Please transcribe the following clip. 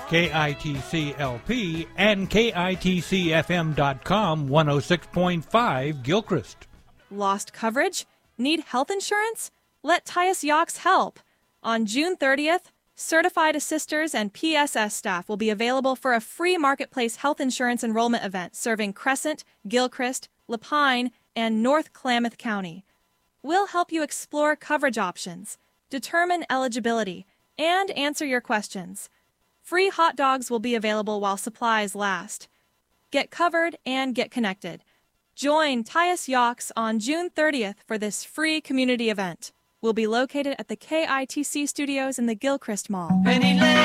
KITC-LP and KITCFM.com 106.5 Gilchrist. Lost coverage? Need health insurance? Let Tyus Yox help. On June 30th, certified assisters and PSS staff will be available for a free marketplace health insurance enrollment event serving Crescent, Gilchrist, Lapine, and North Klamath County. We'll help you explore coverage options, determine eligibility, and answer your questions. Free hot dogs will be available while supplies last. Get covered and get connected. Join Tyus Yox on June 30th for this free community event. We'll be located at the KITC studios in the Gilchrist Mall.